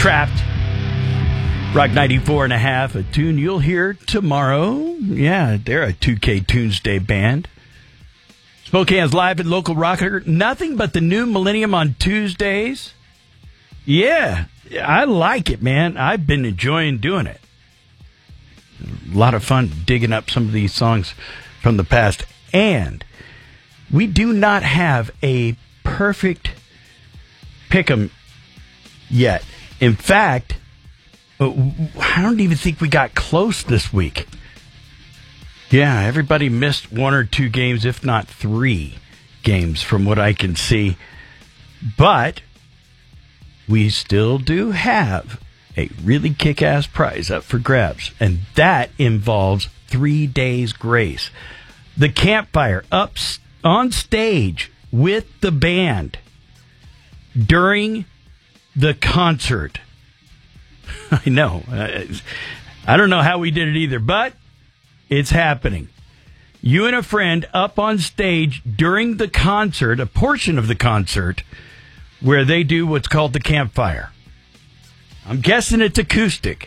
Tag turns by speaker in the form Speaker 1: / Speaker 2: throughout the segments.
Speaker 1: Trapped. Rock 94.5, a tune you'll hear tomorrow. Yeah, they're a 2K Tuesday band. Spokane's live at local rocker. Nothing but the new Millennium on Tuesdays. Yeah, I like it, man. I've been enjoying doing it. A lot of fun digging up some of these songs from the past. And we do not have a perfect pick'em yet. In fact, I don't even think we got close this week. Yeah, everybody missed one or two games, if not three games, from what I can see. But we still do have a really kick-ass prize up for grabs, and that involves 3 days grace. The campfire up on stage with the band during the concert. I know. I don't know how we did it either, but it's happening. You and a friend up on stage during the concert, a portion of the concert, where they do what's called the campfire. I'm guessing it's acoustic.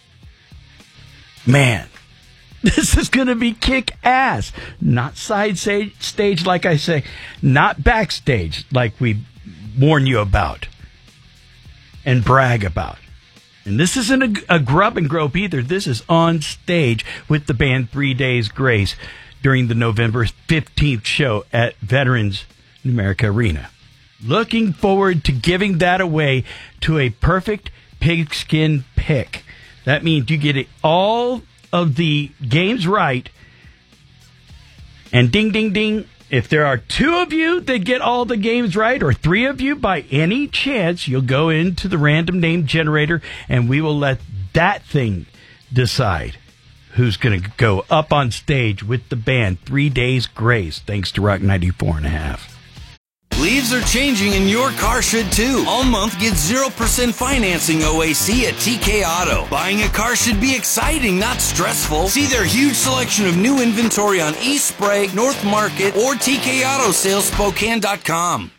Speaker 1: Man, this is going to be kick-ass. Not side stage, like I say. Not backstage, like we warn you about and brag about. And this isn't a grub and grope either. This is on stage with the band 3 Days Grace during the November 15th show at Veterans Numerica Arena. Looking forward to giving that away to a perfect pigskin pick. That means you get all of the games right. And ding, ding, ding. If there are two of you that get all the games right, or three of you, by any chance, you'll go into the random name generator, and we will let that thing decide who's going to go up on stage with the band 3 Days Grace, thanks to Rock 94.5.
Speaker 2: Leaves are changing and your car should too. All month, get 0% financing OAC at TK Auto. Buying a car should be exciting, not stressful. See their huge selection of new inventory on East Sprague, North Market, or TKAutoSalesSpokane.com.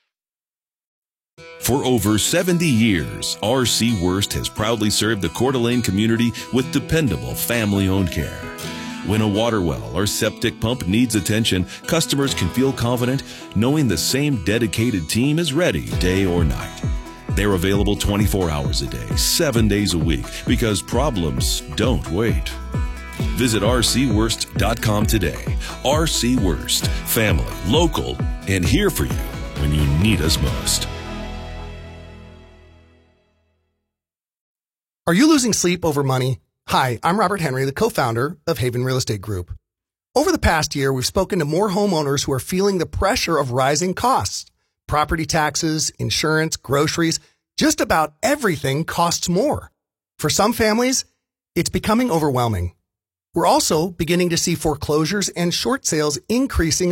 Speaker 3: For over 70 years, RC Worst has proudly served the Coeur d'Alene community with dependable family-owned care. When a water well or septic pump needs attention, customers can feel confident knowing the same dedicated team is ready day or night. They're available 24 hours a day, 7 days a week, because problems don't wait. Visit rcworst.com today. RC Worst, family, local, and here for you when you need us most.
Speaker 4: Are you losing sleep over money? Hi, I'm Robert Henry, the co-founder of Haven Real Estate Group. Over the past year, we've spoken to more homeowners who are feeling the pressure of rising costs. Property taxes, insurance, groceries, just about everything costs more. For some families, it's becoming overwhelming. We're also beginning to see foreclosures and short sales increasing